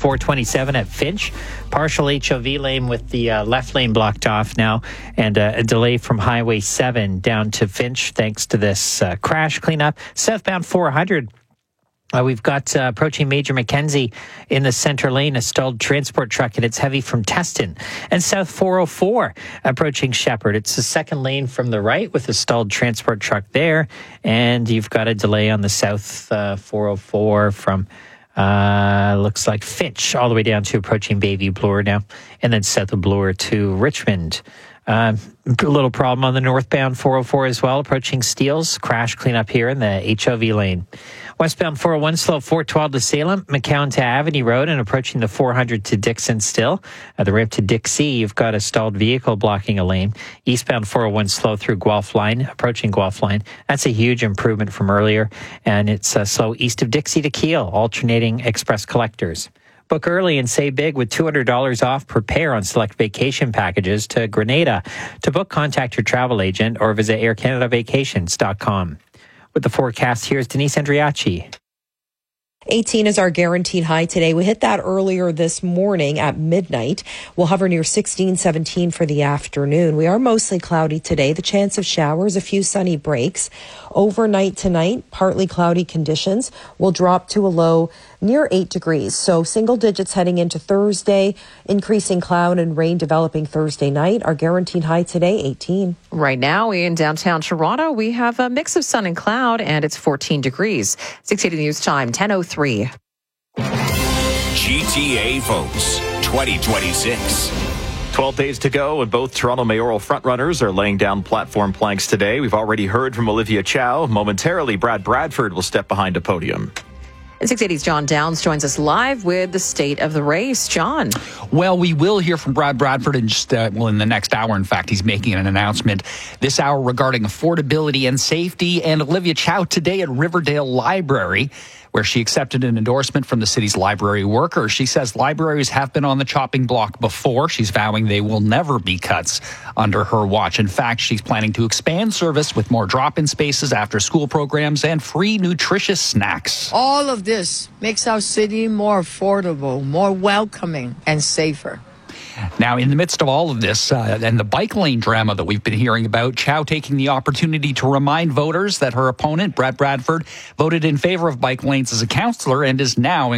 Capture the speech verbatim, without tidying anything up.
four twenty-seven at Finch. Partial H O V lane with the uh, left lane blocked off now, and uh, a delay from Highway seven down to Finch thanks to this uh, crash cleanup. Southbound four hundred. Uh, we've got uh, approaching Major Mackenzie in the center lane, a stalled transport truck, and it's heavy from Teston. And South four oh four approaching Shepherd. It's the second lane from the right with a stalled transport truck there. And you've got a delay on the South uh, four oh four from, uh, looks like Finch, all the way down to approaching Bayview Bloor now. And then south of Bloor to Richmond. Uh, a little problem on the northbound four oh four as well, approaching Steeles. Crash cleanup here in the H O V lane. Westbound four oh one, slow four twelve to Salem, McCown to Avenue Road, and approaching the four hundred to Dixon still. At the ramp to Dixie, you've got a stalled vehicle blocking a lane. Eastbound four oh one, slow through Guelph Line, approaching Guelph Line. That's a huge improvement from earlier, and it's uh, slow east of Dixie to Kiel, alternating express collectors. Book early and save big with two hundred dollars off per pair on select vacation packages to Grenada. To book, contact your travel agent or visit air canada vacations dot com. With the forecast, here's Denise Andriachi. eighteen is our guaranteed high today. We hit that earlier this morning at midnight. We'll hover near sixteen, seventeen for the afternoon. We are mostly cloudy today. The chance of showers, a few sunny breaks. Overnight tonight, partly cloudy conditions will drop to a low near eight degrees. So single digits heading into Thursday, increasing cloud and rain developing Thursday night. Our guaranteed high today, eighteen. Right now in downtown Toronto, we have a mix of sun and cloud, and it's fourteen degrees. six eighty News Time, ten oh three. G T A votes twenty twenty-six. twelve days to go, and both Toronto mayoral frontrunners are laying down platform planks today. We've already heard from Olivia Chow. Momentarily, Brad Bradford will step behind a podium. And six eighty's John Downs joins us live with the state of the race. John. Well, we will hear from Brad Bradford in just, uh, well, in the next hour. In fact, he's making an announcement this hour regarding affordability and safety. And Olivia Chow today at Riverdale Library, where she accepted an endorsement from the city's library workers. She says libraries have been on the chopping block before. She's vowing they will never be cuts under her watch. In fact, she's planning to expand service with more drop-in spaces, after-school programs, and free nutritious snacks. All of this makes our city more affordable, more welcoming, and safer. Now, in the midst of all of this uh, and the bike lane drama that we've been hearing about, Chow taking the opportunity to remind voters that her opponent, Brad Bradford, voted in favor of bike lanes as a councillor and is now